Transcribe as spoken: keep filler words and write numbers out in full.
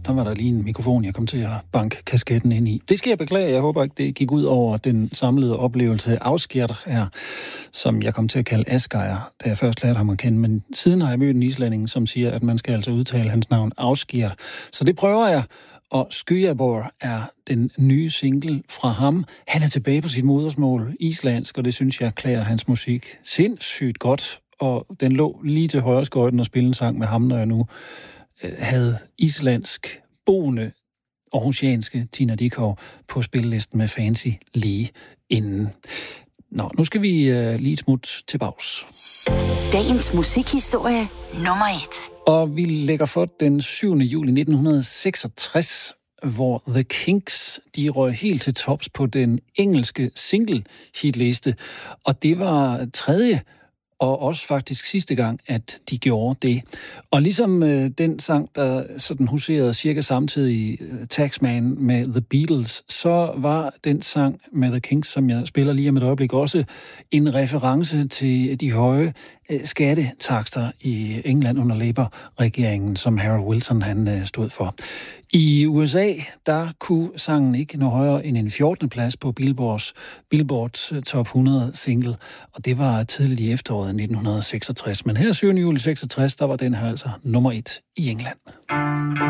Der var der lige en mikrofon, jeg kom til at banke kasketten ind i. Det skal jeg beklage. Jeg håber ikke, det gik ud over den samlede oplevelse. Asgeir her, som jeg kom til at kalde Asgeir, da jeg først lærte ham at kende. Men siden har jeg mødt en islænding, som siger, at man skal altså udtale hans navn Asgeir. Så det prøver jeg. Og Skýjabor er den nye single fra ham. Han er tilbage på sit modersmål, islandsk, og det synes jeg klæder hans musik sindssygt godt. Og den lå lige til højre skøjten og spille en sang med ham, når jeg nu øh, havde islandsk boende aarhusianske Tina Dickow på spillelisten med Fancy lige inden. Nå, nu skal vi øh, lige et smut til bags. Dagens musikhistorie nummer et. Og vi lægger for den syvende juli nitten seksogtres, hvor The Kinks, de røg helt til tops på den engelske single-hitliste. Og det var tredje og også faktisk sidste gang, at de gjorde det. Og ligesom øh, den sang, der sådan huserede cirka samtidig uh, Taxman med The Beatles, så var den sang med The Kinks, som jeg spiller lige om et øjeblik, også en reference til de høje øh, skattetakster i England under Labour-regeringen, som Harold Wilson han øh, stod for. I U S A, der kunne sangen ikke nå højere end en fjortende plads på Billboards, Billboards Top hundrede single, og det var tidligt i efteråret nitten seksogtres. Men her syvende juli seksogtres, der var den her altså nummer et i England.